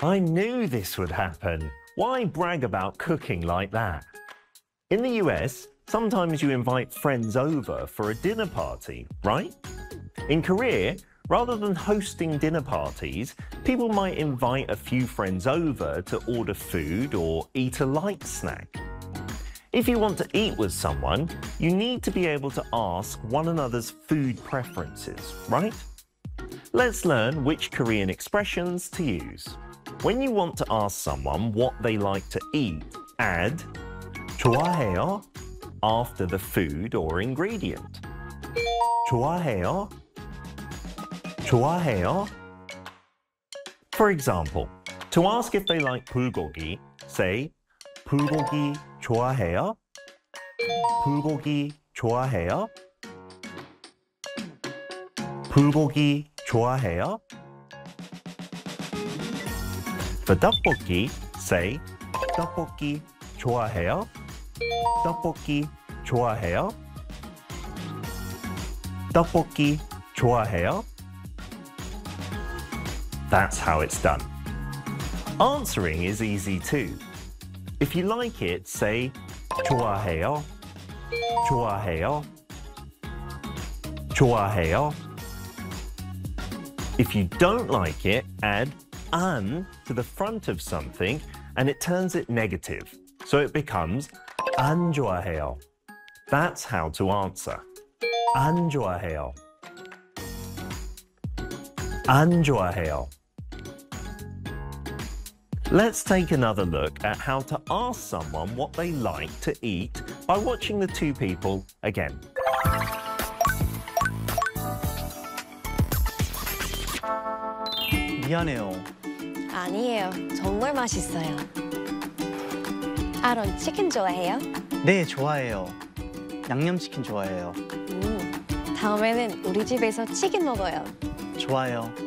I knew this would happen. Why brag about cooking like that? In the US, sometimes you invite friends over for a dinner party, right? In Korea, rather than hosting dinner parties, people might invite a few friends over to order food or eat a light snack. If you want to eat with someone, you need to be able to ask one another's food preferences, right? Let's learn which Korean expressions to use. When you want to ask someone what they like to eat, add 좋아해요 after the food or ingredient. 좋아해요. 좋아해요. For example, to ask if they like 불고기, say 불고기 좋아해요? 불고기 좋아해요? 불고기 좋아해요? For 떡볶이, say 떡볶이 좋아해요? 떡볶이 좋아해요? 떡볶이 좋아해요? That's how it's done. Answering is easy too. If you like it, say 좋아해요, 좋아해요, 좋아해요. If you don't like it, add an to the front of something and it turns it negative. So it becomes 안 좋아해요. That's how to answer. 안 좋아해요. 안 좋아해요. Let's take another look at how to ask someone what they like to eat by watching the two people again. 미안해요. 아니에요. 정말 맛있어요. 아론, 치킨 좋아해요? 네, 좋아해요. 양념치킨 좋아해요. 다음에는 우리 집에서 치킨 먹어요. 좋아요.